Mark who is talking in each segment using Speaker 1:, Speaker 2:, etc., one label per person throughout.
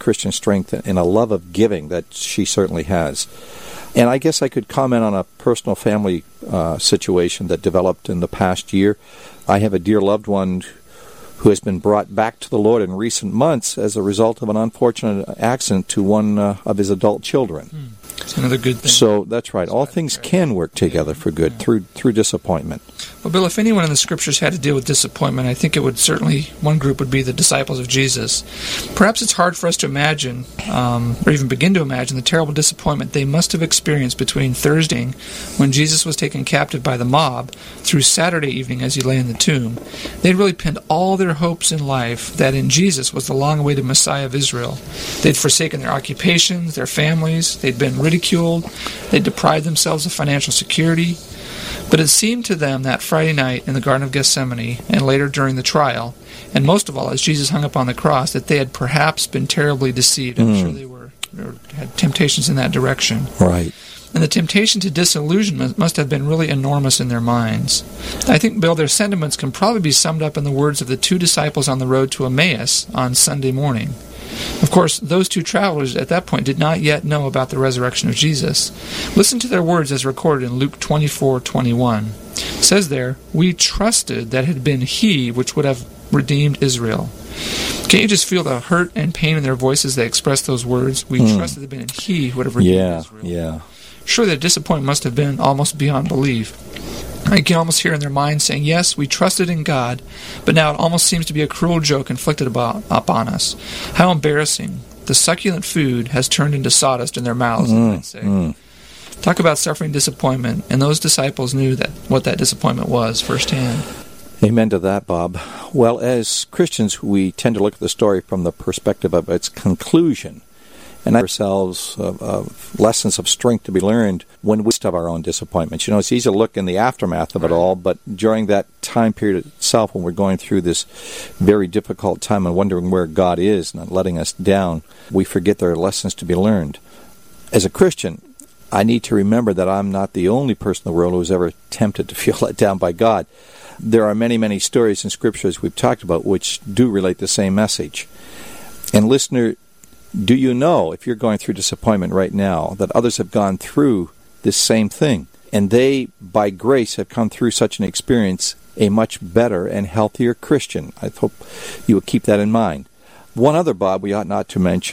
Speaker 1: Christian strength and a love of giving that she certainly has. And I guess I could comment on a personal family situation that developed in the past year. I have a dear loved one who has been brought back to the Lord in recent months as a result of an unfortunate accident to one of his adult children.
Speaker 2: It's another good thing.
Speaker 1: So that's right. All things can work together for good through disappointment.
Speaker 2: Well, Bill, if anyone in the Scriptures had to deal with disappointment, I think it would certainly, one group would be the disciples of Jesus. Perhaps it's hard for us to imagine, or even begin to imagine, the terrible disappointment they must have experienced between Thursday, when Jesus was taken captive by the mob, through Saturday evening as he lay in the tomb. They'd really pinned all their hopes in life that in Jesus was the long-awaited Messiah of Israel. They'd forsaken their occupations, their families, they'd been ridiculed, they'd deprived themselves of financial security. But it seemed to them that Friday night in the Garden of Gethsemane, and later during the trial, and most of all as Jesus hung up on the cross, that they had perhaps been terribly deceived. I'm sure they had temptations in that direction.
Speaker 1: Right.
Speaker 2: And the temptation to disillusionment must have been really enormous in their minds. I think, Bill, their sentiments can probably be summed up in the words of the two disciples on the road to Emmaus on Sunday morning. Of course, those two travelers at that point did not yet know about the resurrection of Jesus. Listen to their words as recorded in Luke 24:21. It says there, "We trusted that it had been He which would have redeemed Israel." Can't you just feel the hurt and pain in their voices as they express those words? We trusted that it had been He who would have redeemed Israel.
Speaker 1: Yeah.
Speaker 2: Surely their disappointment must have been almost beyond belief. I can almost hear in their minds saying, yes, we trusted in God, but now it almost seems to be a cruel joke inflicted upon us. How embarrassing. The succulent food has turned into sawdust in their mouths, they might say. Talk about suffering disappointment, and those disciples knew what that disappointment was firsthand.
Speaker 1: Amen to that, Bob. Well, as Christians, we tend to look at the story from the perspective of its conclusion, and ourselves lessons of strength to be learned when we have our own disappointments. You know, it's easy to look in the aftermath of it all, but during that time period itself when we're going through this very difficult time and wondering where God is, not letting us down, we forget there are lessons to be learned. As a Christian, I need to remember that I'm not the only person in the world who was ever tempted to feel let down by God. There are many, many stories in Scripture, as we've talked about, which do relate the same message. And listener, do you know, if you're going through disappointment right now, that others have gone through this same thing, and they, by grace, have come through such an experience, a much better and healthier Christian? I hope you will keep that in mind. One other, Bob, we ought not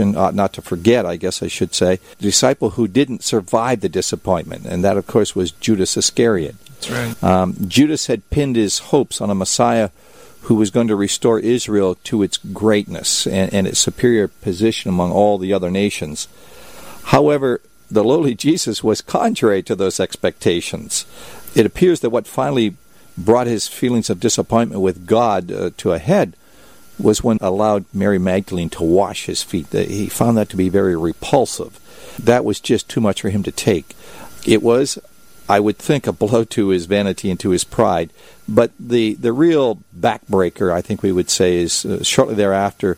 Speaker 1: to forget, I guess I should say, the disciple who didn't survive the disappointment, and that, of course, was Judas Iscariot.
Speaker 2: That's right.
Speaker 1: Judas had pinned his hopes on a Messiah who was going to restore Israel to its greatness and its superior position among all the other nations. However, the lowly Jesus was contrary to those expectations. It appears that what finally brought his feelings of disappointment with God to a head was when he allowed Mary Magdalene to wash his feet. He found that to be very repulsive. That was just too much for him to take. It was, I would think, a blow to his vanity and to his pride. But the real backbreaker, I think we would say, is shortly thereafter,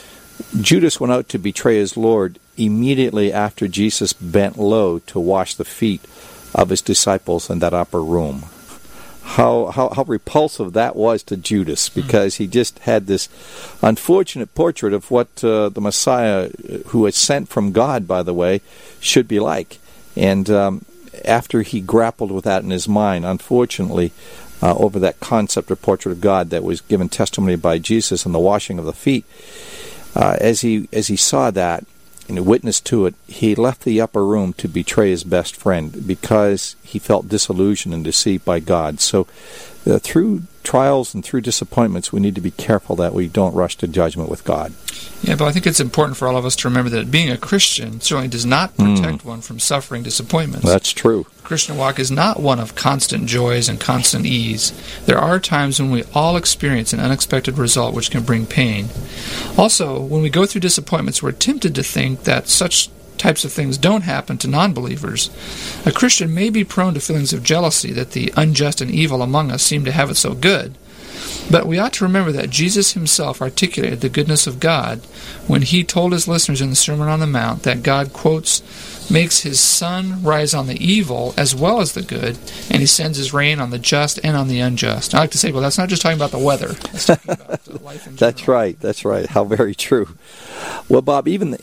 Speaker 1: Judas went out to betray his Lord immediately after Jesus bent low to wash the feet of his disciples in that upper room. How repulsive that was to Judas, because he just had this unfortunate portrait of what the Messiah, who was sent from God, by the way, should be like. And after he grappled with that in his mind, unfortunately, over that concept or portrait of God that was given testimony by Jesus and the washing of the feet, as he saw that and witnessed to it, he left the upper room to betray his best friend because he felt disillusioned and deceived by God. So through trials and through disappointments, we need to be careful that we don't rush to judgment with God.
Speaker 2: Yeah, but I think it's important for all of us to remember that being a Christian certainly does not protect one from suffering disappointments.
Speaker 1: That's true.
Speaker 2: The Christian walk is not one of constant joys and constant ease. There are times when we all experience an unexpected result which can bring pain. Also, when we go through disappointments, we're tempted to think that such types of things don't happen to non-believers. A Christian may be prone to feelings of jealousy that the unjust and evil among us seem to have it so good. But we ought to remember that Jesus himself articulated the goodness of God when he told his listeners in the Sermon on the Mount that God, quotes, makes his sun rise on the evil as well as the good, and he sends his rain on the just and on the unjust. I like to say, well, that's not just talking about the weather. That's talking about life in general.
Speaker 1: That's right. How very true. Well, Bob, even